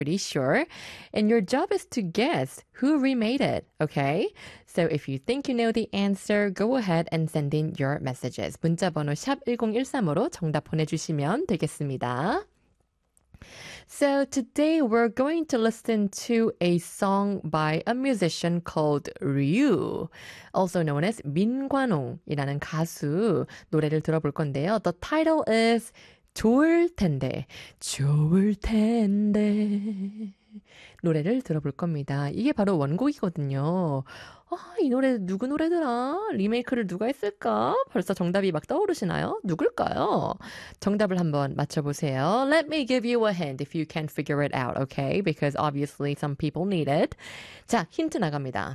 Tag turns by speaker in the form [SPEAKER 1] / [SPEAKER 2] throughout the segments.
[SPEAKER 1] pretty sure. And your job is to guess who remade it, okay? So if you think you know the answer, go ahead and send in your messages. 문자번호 샵 1013으로 정답 보내주시면 되겠습니다. So today we're going to listen to a song by a musician called Ryu, also known as 민관홍이라는 가수 노래를 들어볼 건데요. The title is 좋을 텐데, 좋을 텐데. 노래를 들어볼 겁니다. 이게 바로 원곡이거든요. 이 노래 누구 노래더라? 리메이크를 누가 했을까? 벌써 정답이 막 떠오르시나요? 누굴까요? 정답을 한번 맞춰보세요. Let me give you a hint if you can figure it out, okay? Because obviously some people need it. 자, 힌트 나갑니다.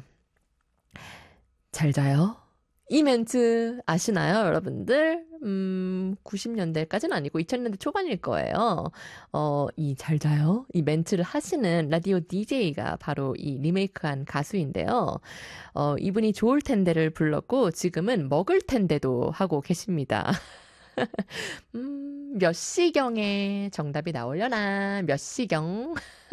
[SPEAKER 1] 잘 자요? 이 멘트 아시나요, 여러분들? 90년대까지는 아니고 2000년대 초반일 거예요. 이 잘 자요? 이 멘트를 하시는 라디오 DJ가 바로 이 리메이크한 가수인데요. 이분이 좋을 텐데를 불렀고 지금은 먹을 텐데도 하고 계십니다. 몇 시경에 정답이 나오려나? 몇 시경?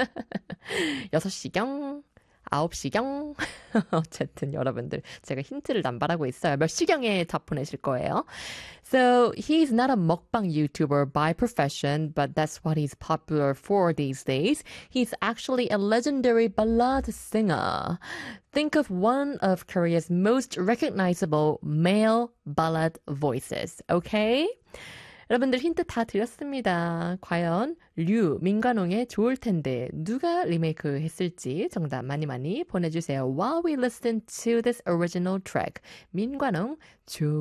[SPEAKER 1] 6시경? 9시경? 어쨌든 여러분들 제가 힌트를 남발하고 있어요. 몇 시경에 답 보내실 거예요? So he's not a mukbang YouTuber by profession, but that's what he's popular for these days. He's actually a legendary ballad singer. Think of one of Korea's most recognizable male ballad voices, okay? 여러분들 힌트 다 드렸습니다. 과연 류, 민관홍의 좋을 텐데 누가 리메이크 했을지 정답 많이 많이 보내주세요. While we listen to this original track, 민관홍 좋을